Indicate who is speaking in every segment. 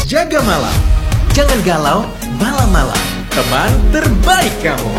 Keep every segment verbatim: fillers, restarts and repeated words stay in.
Speaker 1: jaga malam. Jangan galau malam-malam. Teman terbaik kamu.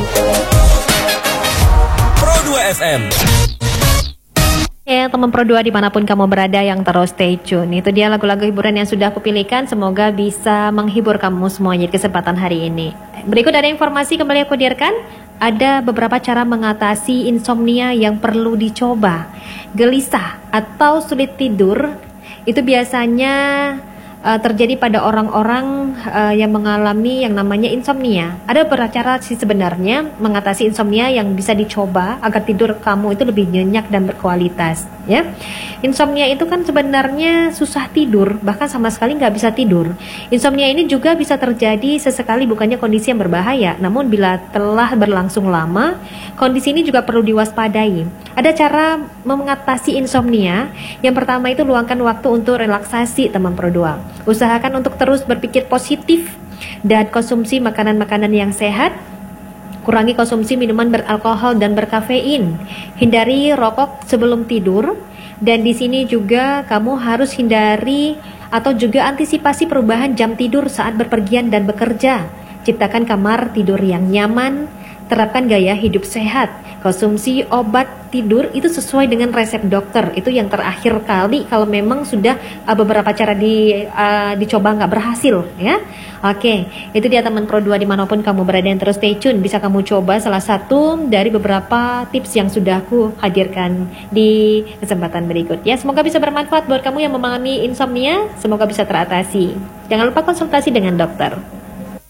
Speaker 2: Pro dua F M.
Speaker 3: Ya, teman Pro dua dimanapun kamu berada yang terus stay tune. Itu dia lagu-lagu hiburan yang sudah aku pilihkan. Semoga bisa menghibur kamu semuanya di kesempatan hari ini. Berikut ada informasi kembali aku hadirkan. Ada beberapa cara mengatasi insomnia yang perlu dicoba. Gelisah atau sulit tidur itu biasanya uh, terjadi pada orang-orang uh, yang mengalami yang namanya insomnia. Ada beberapa cara sih sebenarnya mengatasi insomnia yang bisa dicoba agar tidur kamu itu lebih nyenyak dan berkualitas. Ya, insomnia itu kan sebenarnya susah tidur, bahkan sama sekali nggak bisa tidur. Insomnia ini juga bisa terjadi sesekali, bukannya kondisi yang berbahaya. Namun bila telah berlangsung lama, kondisi ini juga perlu diwaspadai. Ada cara mengatasi insomnia. Yang pertama itu luangkan waktu untuk relaksasi, teman Pro dua. Usahakan untuk terus berpikir positif dan konsumsi makanan-makanan yang sehat. Kurangi konsumsi minuman beralkohol dan berkafein. Hindari rokok sebelum tidur. Dan di sini juga kamu harus hindari atau juga antisipasi perubahan jam tidur saat berpergian dan bekerja. Ciptakan kamar tidur yang nyaman. Terapkan gaya hidup sehat. Konsumsi obat tidur itu sesuai dengan resep dokter. Itu yang terakhir kali kalau memang sudah uh, beberapa cara di, uh, dicoba nggak berhasil, ya. Oke, itu dia teman Pro dua dimanapun kamu berada yang terus stay tune. Bisa kamu coba salah satu dari beberapa tips yang sudah aku hadirkan di kesempatan berikut. Ya, semoga bisa bermanfaat buat kamu yang mengalami insomnia. Semoga bisa teratasi. Jangan lupa konsultasi dengan dokter.